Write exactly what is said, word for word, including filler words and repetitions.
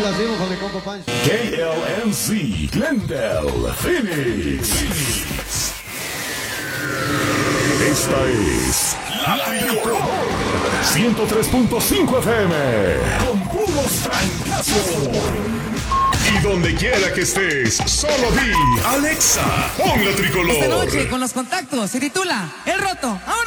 complacimos con mi compa Pancho. K L M C, Glendale, Phoenix. Esta es La Tricolor ciento tres punto cinco F M con puros trancazos. Y donde quiera que estés, solo di Alexa, pon La Tricolor. Esta noche con los contactos se titula El Roto. ¡Ahora!